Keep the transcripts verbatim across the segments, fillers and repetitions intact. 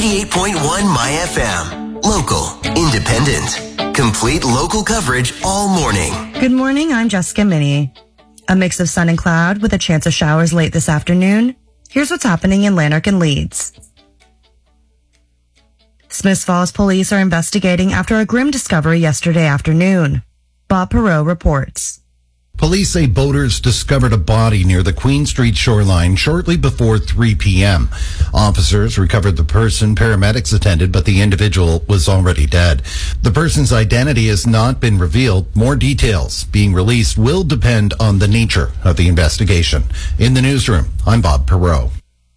eighty-eight point one My F M. Local, independent, complete local coverage all morning. Good morning, I'm Jessica Minnie. A mix of sun and cloud with a chance of showers late this afternoon. Here's what's happening in Lanark and Leeds. Smiths Falls police are investigating after a grim discovery yesterday afternoon. Bob Perot reports. Police say boaters discovered a body near the Queen Street shoreline shortly before three p.m. Officers recovered the person, paramedics attended, but the individual was already dead. The person's identity has not been revealed. More details being released will depend on the nature of the investigation. In the newsroom, I'm Bob Perot.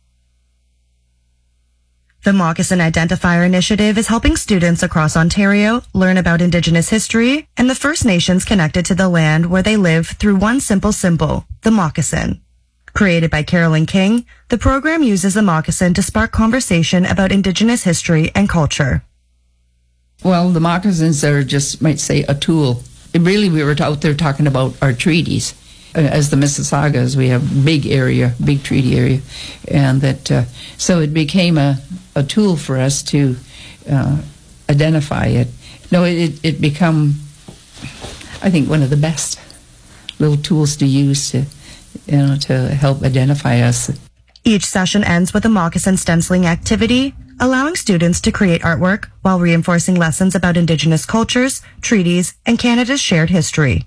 The Moccasin Identifier Initiative is helping students across Ontario learn about Indigenous history and the First Nations connected to the land where they live through one simple symbol, the moccasin. Created by Carolyn King, the program uses the moccasin to spark conversation about Indigenous history and culture. Well, the moccasins are just, might say, a tool. It really, we were out there talking about our treaties. As the Mississaugas, we have big area, big treaty area, and that uh, so it became a, a tool for us to uh, identify it. No, it it become, I think, one of the best little tools to use to, you know, to help identify us. Each session ends with a moccasin stenciling activity, allowing students to create artwork while reinforcing lessons about Indigenous cultures, treaties, and Canada's shared history.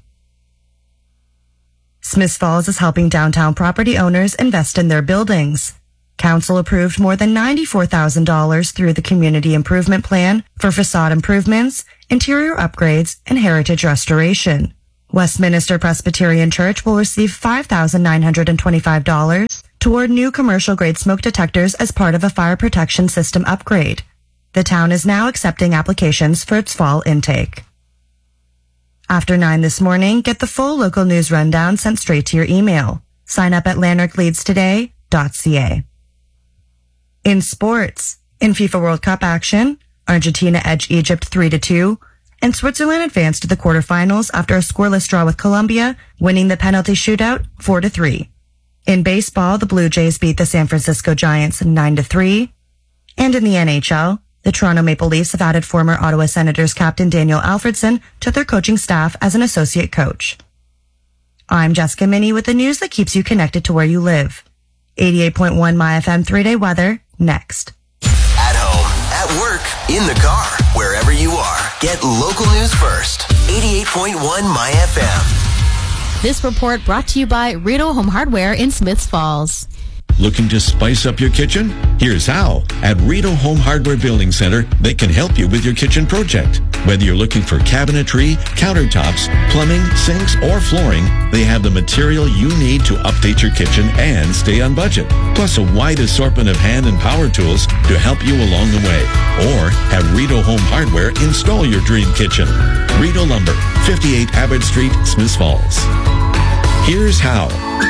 Smiths Falls is helping downtown property owners invest in their buildings. Council approved more than ninety-four thousand dollars through the Community Improvement Plan for facade improvements, interior upgrades, and heritage restoration. Westminster Presbyterian Church will receive five thousand nine hundred twenty-five dollars toward new commercial-grade smoke detectors as part of a fire protection system upgrade. The town is now accepting applications for its fall intake. After nine this morning, get the full local news rundown sent straight to your email. Sign up at lanark leeds today dot c a. In sports, in FIFA World Cup action, Argentina edged Egypt three to two, and Switzerland advanced to the quarterfinals after a scoreless draw with Colombia, winning the penalty shootout four to three. In baseball, the Blue Jays beat the San Francisco Giants nine to three. And in the N H L, the Toronto Maple Leafs have added former Ottawa Senators captain Daniel Alfredson to their coaching staff as an associate coach. I'm Jessica Minnie with the news that keeps you connected to where you live. eighty-eight point one My F M three-day weather, next. At home, at work, in the car, wherever you are, get local news first. eighty-eight point one My F M. This report brought to you by Rito Home Hardware in Smiths Falls. Looking to spice up your kitchen? Here's how. At Rito Home Hardware Building Center, they can help you with your kitchen project. Whether you're looking for cabinetry, countertops, plumbing, sinks, or flooring, they have the material you need to update your kitchen and stay on budget. Plus a wide assortment of hand and power tools to help you along the way. Or have Rito Home Hardware install your dream kitchen. Rito Lumber, fifty-eight Abbott Street, Smiths Falls. Here's how.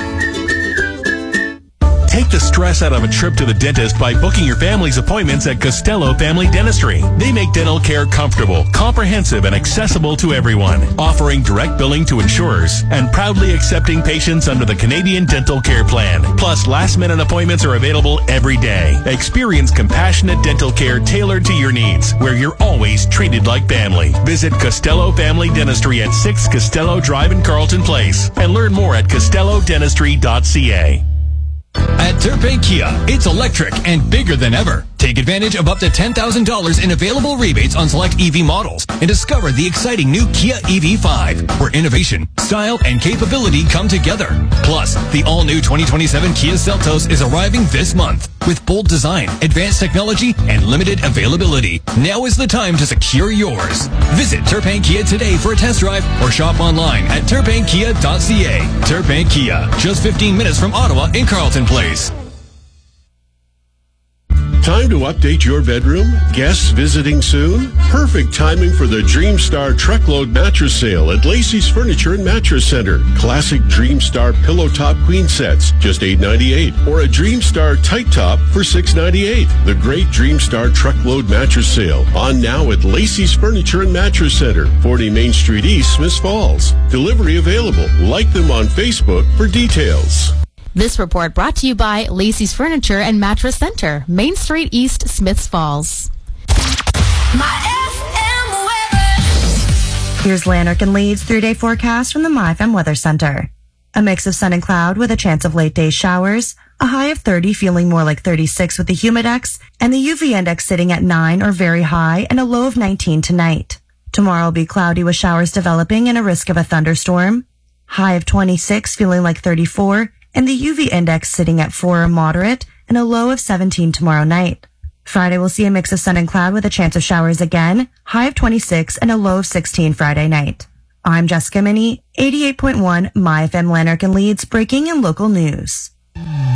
Take the stress out of a trip to the dentist by booking your family's appointments at Costello Family Dentistry. They make dental care comfortable, comprehensive, and accessible to everyone, offering direct billing to insurers and proudly accepting patients under the Canadian Dental Care Plan. Plus, last-minute appointments are available every day. Experience compassionate dental care tailored to your needs, where you're always treated like family. Visit Costello Family Dentistry at six Costello Drive in Carleton Place and learn more at costello dentistry dot c a. At Turpin Kia, it's electric and bigger than ever. Take advantage of up to ten thousand dollars in available rebates on select E V models and discover the exciting new Kia E V five, where innovation, style, and capability come together. Plus, the all-new twenty twenty-seven Kia Seltos is arriving this month with bold design, advanced technology, and limited availability. Now is the time to secure yours. Visit Turpin Kia today for a test drive or shop online at turpin kia dot c a. Turpin Kia, just fifteen minutes from Ottawa in Carleton Place. Time to update your bedroom? Guests visiting soon? Perfect timing for the Dreamstar Truckload Mattress Sale at Lacey's Furniture and Mattress Center. Classic Dreamstar Pillow Top Queen Sets, just eight ninety-eight, or a Dreamstar Tight Top for six ninety-eight. The great Dreamstar Truckload Mattress Sale, on now at Lacey's Furniture and Mattress Center, forty Main Street East, Smiths Falls. Delivery available. Like them on Facebook for details. This report brought to you by Lacey's Furniture and Mattress Center, Main Street East, Smiths Falls. Here's Lanark and Leeds three-day forecast from the MyFM Weather Center. A mix of sun and cloud with a chance of late day showers, a high of thirty feeling more like thirty-six with the humidex, and the U V index sitting at nine or very high and a low of nineteen tonight. Tomorrow will be cloudy with showers developing and a risk of a thunderstorm. High of twenty-six feeling like thirty-four, and the U V index sitting at four or moderate and a low of seventeen tomorrow night. Friday will see a mix of sun and cloud with a chance of showers again, high of twenty-six and a low of sixteen Friday night. I'm Jessica Minnie, eighty-eight point one MyFM Lanark and Leeds, breaking and local news.